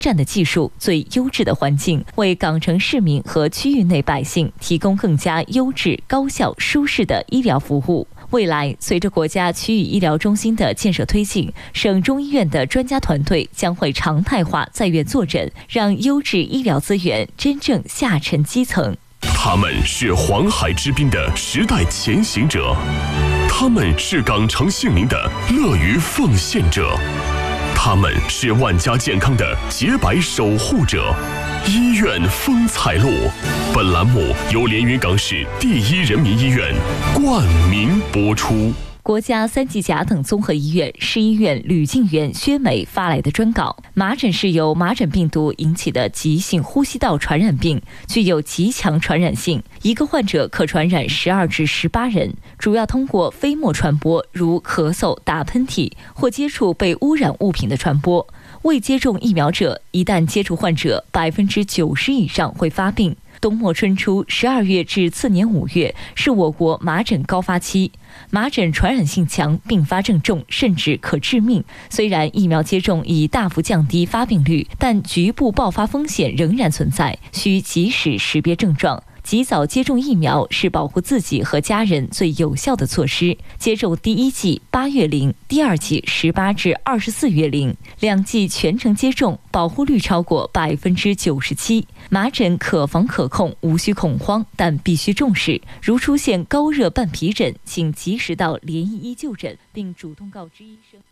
战的技术、最优质的环境，为港城市民和区域内百姓提供更加优质、高效、舒适的医疗服务。未来，随着国家区域医疗中心的建设推进，省中医院的专家团队将会常态化在院坐诊，让优质医疗资源真正下沉基层。 他们是黄海之滨的时代前行者，他们是港城姓名的乐于奉献者，他们是万家健康的洁白守护者。医院风采录，本栏目由连云港市第一人民医院冠名播出。 国家3级甲等综合医院市医院吕静元、薛梅发来的专稿：麻疹是由麻疹病毒引起的急性呼吸道传染病，具有极强传染性，一个患者可传染12至18人，主要通过飞沫传播，如咳嗽、打喷嚏或接触被污染物品的传播。未接种疫苗者，一旦接触患者，90%以上会发病。冬末春初12月至次年5月是我国麻疹高发期，麻疹传染性强，并发症重，甚至可致命。虽然疫苗接种已大幅降低发病率，但局部爆发风险仍然存在，需及时识别症状。及早接种疫苗是保护自己和家人最有效的措施。接种第1剂8月龄，第2剂18至24月龄，2剂全程接种，保护率超过97%。麻疹可防可控，无需恐慌，但必须重视。如出现高热伴皮疹，请及时到联医医就诊，并主动告知医生。